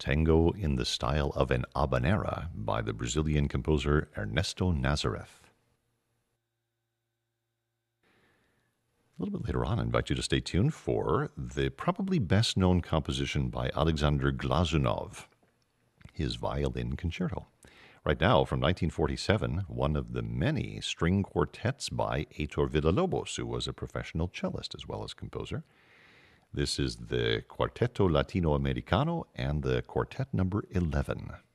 Tango in the Style of an Habanera by the Brazilian composer Ernesto Nazareth. A little bit later on, I invite you to stay tuned for the probably best known composition by Alexander Glazunov, his Violin Concerto. Right now, from 1947, one of the many string quartets by Heitor Villa-Lobos, who was a professional cellist as well as composer. This is the Quarteto Latinoamericano and the Quartet number 11.